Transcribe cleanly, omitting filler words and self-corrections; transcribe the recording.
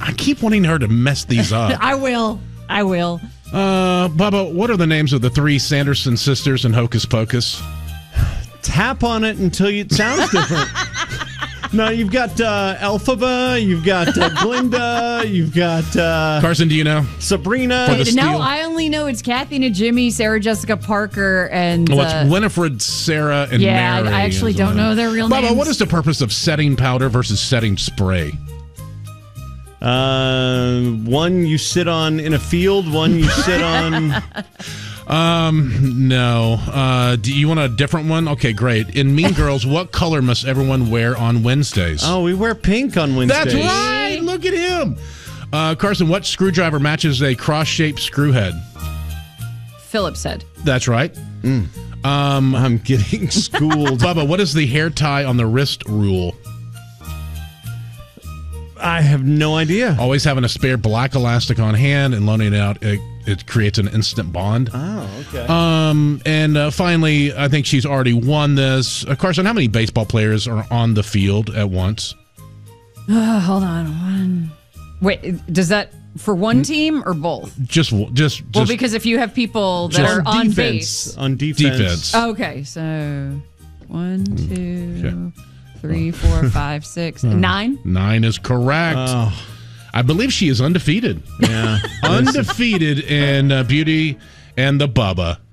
I keep wanting her to mess these up. I will. Bubba, what are the names of the 3 Sanderson sisters in Hocus Pocus? Tap on it until it sounds different. No, you've got Elphaba, you've got Glinda, you've got... Carson, do you know? Sabrina. No, I only know it's Kathy Najimy, Sarah Jessica Parker, and... Well, it's Winifred, Sarah, and Mary. I actually don't know their real names. Bubba, what is the purpose of setting powder versus setting spray? One you sit on in a field, one you sit on... No. Do you want a different one? Okay, great. In Mean Girls, what color must everyone wear on Wednesdays? Oh, we wear pink on Wednesdays. That's right. Look at him. Carson, what screwdriver matches a cross-shaped screw head? Phillips head. That's right. I'm getting schooled. Bubba, what is the hair tie on the wrist rule? I have no idea. Always having a spare black elastic on hand and loaning it out. It creates an instant bond. Oh, okay. And finally, I think she's already won this. Carson, how many baseball players are on the field at once? Hold on. One. Wait, does that for one team or both? Just. Well, because if you have people that are on base. On defense. Okay, so 1, 2, 3, 4, 5, 6, 9. 9 is correct. Oh. I believe she is undefeated. Yeah. Undefeated in Beauty and the Bubba.